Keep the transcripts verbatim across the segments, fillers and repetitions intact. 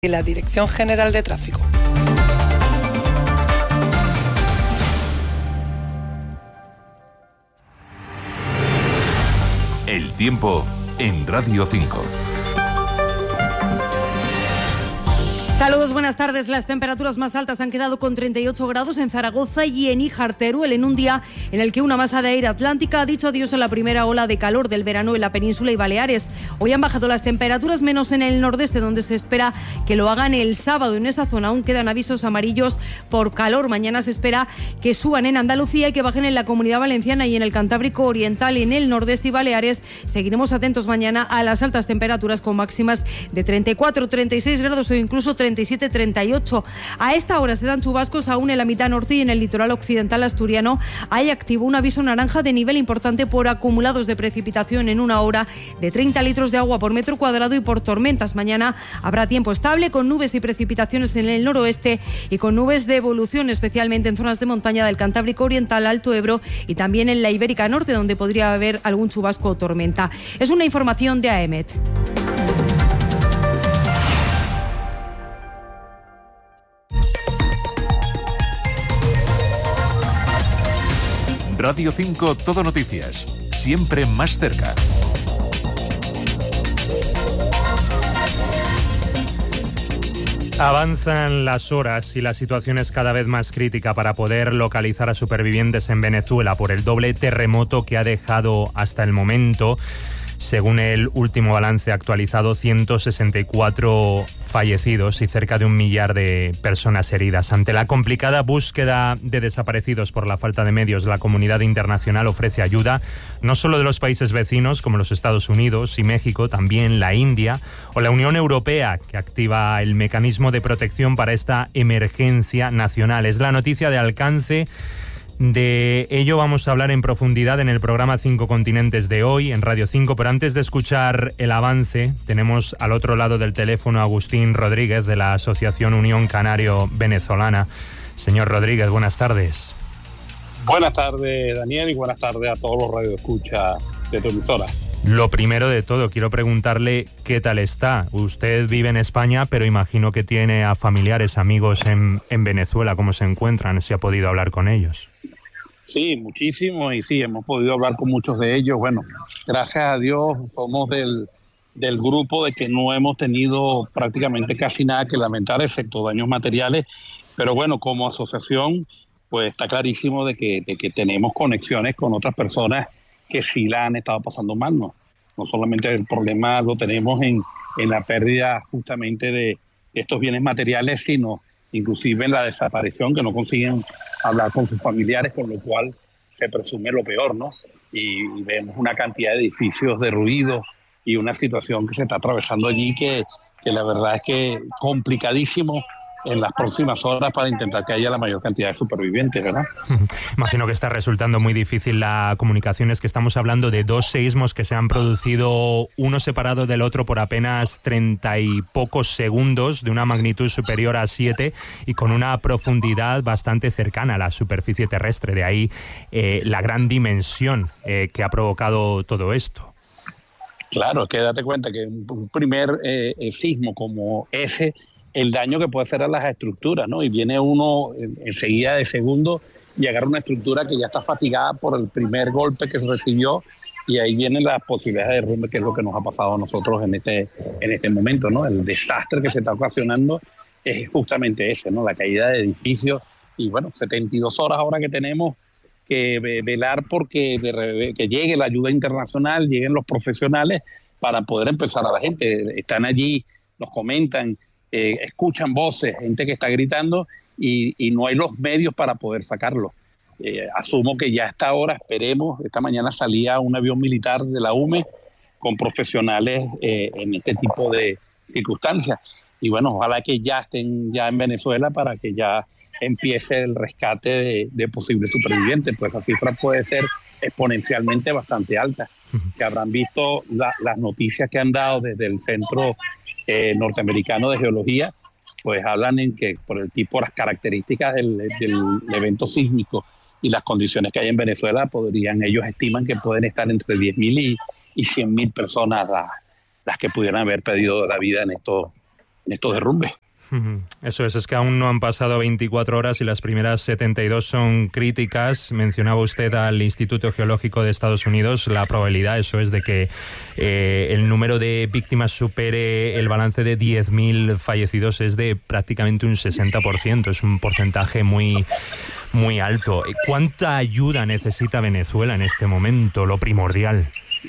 y la Dirección General de Tráfico. El tiempo en Radio cinco. Saludos, buenas tardes. Las temperaturas más altas han quedado con treinta y ocho grados en Zaragoza y en Híjar, Teruel, en un día en el que una masa de aire atlántica ha dicho adiós a la primera ola de calor del verano en la península y Baleares. Hoy han bajado las temperaturas, menos en el nordeste, donde se espera que lo hagan el sábado. En esta zona aún quedan avisos amarillos por calor. Mañana se espera que suban en Andalucía y que bajen en la Comunidad Valenciana y en el Cantábrico Oriental. En el nordeste y Baleares seguiremos atentos mañana a las altas temperaturas con máximas de treinta y cuatro, treinta y seis grados o incluso treinta y siete, treinta y ocho. A esta hora se dan chubascos aún en la mitad norte y en el litoral occidental asturiano hay activo un aviso naranja de nivel importante por acumulados de precipitación en una hora de treinta litros de agua por metro cuadrado y por tormentas. Mañana habrá tiempo estable con nubes y precipitaciones en el noroeste y con nubes de evolución, especialmente en zonas de montaña del Cantábrico Oriental, Alto Ebro y también en la Ibérica Norte, donde podría haber algún chubasco o tormenta. Es una información de A E M E T. Radio cinco Todo Noticias, siempre más cerca. Avanzan las horas y la situación es cada vez más crítica para poder localizar a supervivientes en Venezuela por el doble terremoto que ha dejado hasta el momento, según el último balance actualizado, ciento sesenta y cuatro fallecidos y cerca de un millar de personas heridas. Ante la complicada búsqueda de desaparecidos por la falta de medios, la comunidad internacional ofrece ayuda, no solo de los países vecinos como los Estados Unidos y México, también la India o la Unión Europea, que activa el mecanismo de protección para esta emergencia nacional. Es la noticia de alcance. De ello vamos a hablar en profundidad en el programa Cinco Continentes de hoy en Radio cinco, pero antes de escuchar el avance tenemos al otro lado del teléfono a Agustín Rodríguez de la Asociación Unión Canario Venezolana. Señor Rodríguez, buenas tardes. Buenas tardes, Daniel, y buenas tardes a todos los radioescuchas de tu emisora. Lo primero de todo, quiero preguntarle qué tal está. Usted vive en España, pero imagino que tiene a familiares, amigos en, en Venezuela. ¿Cómo se encuentran? ¿Si ha podido hablar con ellos? Sí, muchísimo, y sí, hemos podido hablar con muchos de ellos. Bueno, gracias a Dios somos del, del grupo de que no hemos tenido prácticamente casi nada que lamentar, excepto daños materiales. Pero bueno, como asociación, pues está clarísimo de que, de que tenemos conexiones con otras personas que sí la han estado pasando mal, ¿no? No solamente el problema lo tenemos en, en la pérdida justamente de estos bienes materiales, sino inclusive en la desaparición, que no consiguen hablar con sus familiares, con lo cual se presume lo peor, ¿no? Y, y vemos una cantidad de edificios derruidos y una situación que se está atravesando allí que, que la verdad es que complicadísimo en las próximas horas para intentar que haya la mayor cantidad de supervivientes, ¿verdad? Imagino que está resultando muy difícil la comunicación. Es que estamos hablando de dos seísmos que se han producido, uno separado del otro por apenas treinta y pocos segundos, de una magnitud superior a siete y con una profundidad bastante cercana a la superficie terrestre. De ahí eh, la gran dimensión eh, que ha provocado todo esto. Claro, es que date cuenta que un primer eh, sismo como ese, el daño que puede hacer a las estructuras, ¿no? Y viene uno enseguida de segundo y agarra una estructura que ya está fatigada por el primer golpe que se recibió, y ahí vienen las posibilidades de derrumbe, que es lo que nos ha pasado a nosotros en este, en este momento, ¿no? El desastre que se está ocasionando es justamente ese, ¿no? La caída de edificios, y bueno, setenta y dos horas ahora que tenemos que velar porque de, que llegue la ayuda internacional, lleguen los profesionales para poder empezar a la gente. Están allí, nos comentan, Eh, escuchan voces, gente que está gritando y, y no hay los medios para poder sacarlo. Eh, asumo que ya a esta hora, esperemos, esta mañana salía un avión militar de la U M E con profesionales eh, en este tipo de circunstancias. Y bueno, ojalá que ya estén ya en Venezuela para que ya empiece el rescate de, de posibles supervivientes, pues esa cifra puede ser exponencialmente bastante alta. Que habrán visto la, las noticias que han dado desde el Centro eh, Norteamericano de Geología, pues hablan en que por el tipo, las características del, del evento sísmico y las condiciones que hay en Venezuela, podrían, ellos estiman que pueden estar entre diez mil y, y cien mil personas las, las que pudieran haber perdido la vida en estos en estos derrumbes. Eso es, es que aún no han pasado veinticuatro horas y las primeras setenta y dos son críticas. Mencionaba usted al Instituto Geológico de Estados Unidos. La probabilidad, eso es, de que eh, el número de víctimas supere el balance de diez mil fallecidos es de prácticamente un sesenta por ciento. Es un porcentaje muy, muy alto. ¿Cuánta ayuda necesita Venezuela en este momento? Lo primordial.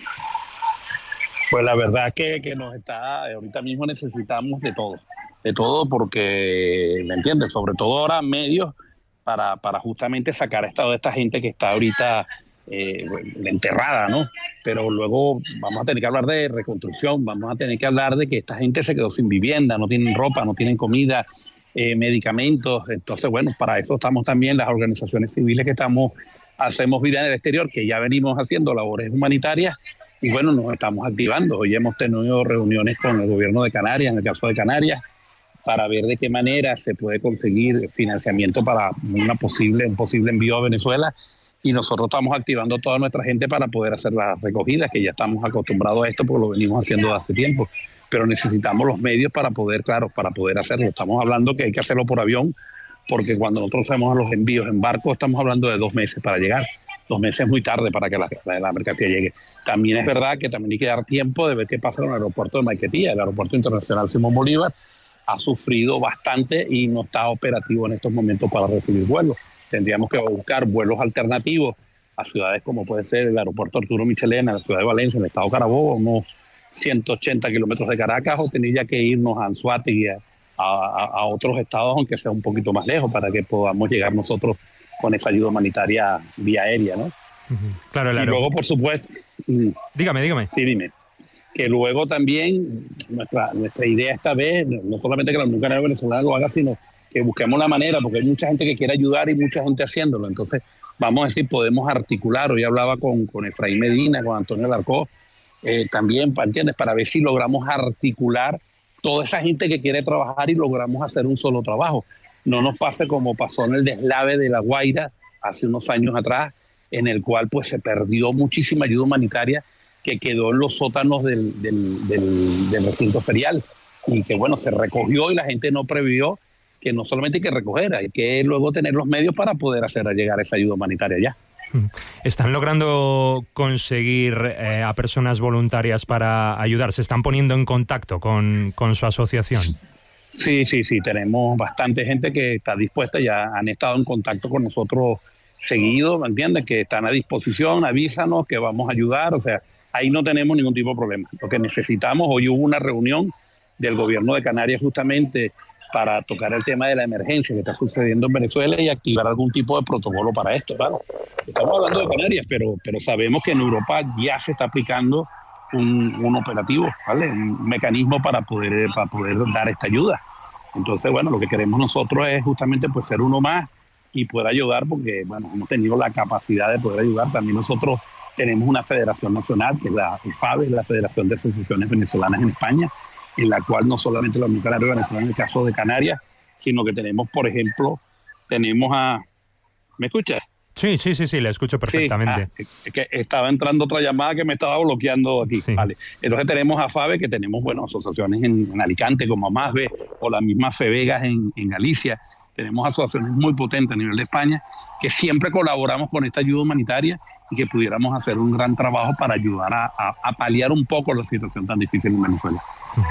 Pues la verdad que, que nos está, ahorita mismo necesitamos de todo. De todo porque, ¿me entiendes? Sobre todo ahora medios para, para justamente sacar a esta, de esta gente que está ahorita eh, enterrada, ¿no? Pero luego vamos a tener que hablar de reconstrucción, vamos a tener que hablar de que esta gente se quedó sin vivienda, no tienen ropa, no tienen comida, eh, medicamentos. Entonces, bueno, para eso estamos también las organizaciones civiles que estamos, hacemos vida en el exterior, que ya venimos haciendo labores humanitarias y bueno, nos estamos activando. Hoy hemos tenido reuniones con el gobierno de Canarias, en el caso de Canarias, para ver de qué manera se puede conseguir financiamiento para una posible, un posible envío a Venezuela, y nosotros estamos activando toda nuestra gente para poder hacer las recogidas, que ya estamos acostumbrados a esto porque lo venimos haciendo de hace tiempo, pero necesitamos los medios para poder, claro, para poder hacerlo. Estamos hablando que hay que hacerlo por avión, porque cuando nosotros hacemos los envíos en barco estamos hablando de dos meses para llegar. Dos meses es muy tarde para que la, la, la mercancía llegue. También es verdad que también hay que dar tiempo de ver qué pasa en el aeropuerto de Maiquetía, el aeropuerto internacional Simón Bolívar, ha sufrido bastante y no está operativo en estos momentos para recibir vuelos. Tendríamos que buscar vuelos alternativos a ciudades como puede ser el aeropuerto Arturo Michelena, la ciudad de Valencia, en el estado Carabobo, unos ciento ochenta kilómetros de Caracas, o tendría que irnos a Anzoátegui, a, a, a otros estados, aunque sea un poquito más lejos, para que podamos llegar nosotros con esa ayuda humanitaria vía aérea, ¿no? Uh-huh. Claro, el y luego, por supuesto... Dígame, dígame. Sí, dime. Que luego también nuestra nuestra idea esta vez, no solamente que la Unión Canaria Venezolana lo haga, sino que busquemos la manera, porque hay mucha gente que quiere ayudar y mucha gente haciéndolo. Entonces, vamos a decir, podemos articular. Hoy hablaba con, con Efraín Medina, con Antonio Larcó, eh, también, ¿entiendes? Para ver si logramos articular toda esa gente que quiere trabajar y logramos hacer un solo trabajo. No nos pase como pasó en el deslave de La Guaira hace unos años atrás, en el cual pues se perdió muchísima ayuda humanitaria que quedó en los sótanos del, del, del, del recinto ferial, y que bueno, se recogió y la gente no previó que no solamente hay que recoger, hay que luego tener los medios para poder hacer llegar esa ayuda humanitaria ya. ¿Están logrando conseguir eh, a personas voluntarias para ayudar? ¿Se están poniendo en contacto con, con su asociación? Sí, sí, sí, tenemos bastante gente que está dispuesta, ya han estado en contacto con nosotros seguido, ¿me entiendes? Que están a disposición, avísanos que vamos a ayudar, o sea, ahí no tenemos ningún tipo de problema. Lo que necesitamos, hoy hubo una reunión del gobierno de Canarias justamente para tocar el tema de la emergencia que está sucediendo en Venezuela y activar algún tipo de protocolo para esto. Claro, estamos hablando de Canarias, pero, pero sabemos que en Europa ya se está aplicando un, un operativo, ¿vale? Un mecanismo para poder, para poder dar esta ayuda. Entonces, bueno, lo que queremos nosotros es justamente pues ser uno más y poder ayudar, porque bueno, hemos tenido la capacidad de poder ayudar. También nosotros tenemos una federación nacional, que es la FAVE, la Federación de Asociaciones Venezolanas en España, en la cual no solamente la Unión Canaria Venezolana en el caso de Canarias, sino que tenemos, por ejemplo, tenemos a... ¿Me escuchas? Sí, sí, sí, sí, le escucho perfectamente. Sí, ah, es que estaba entrando otra llamada que me estaba bloqueando aquí. Sí. Vale. Entonces tenemos a FAVE, que tenemos, bueno, asociaciones en, en Alicante, como AMASBE, o la misma FEVEGAS en, en Galicia. Tenemos asociaciones muy potentes a nivel de España, que siempre colaboramos con esta ayuda humanitaria y que pudiéramos hacer un gran trabajo para ayudar a, a, a paliar un poco la situación tan difícil en Venezuela.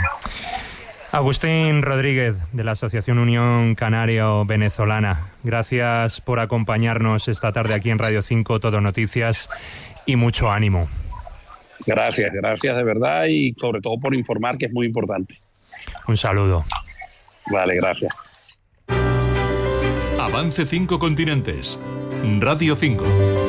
Agustín Rodríguez, de la Asociación Unión Canario Venezolana, gracias por acompañarnos esta tarde aquí en Radio cinco, Todo Noticias, y mucho ánimo. Gracias, gracias de verdad, y sobre todo por informar, que es muy importante. Un saludo. Vale, gracias. Avance cinco continentes. Radio cinco.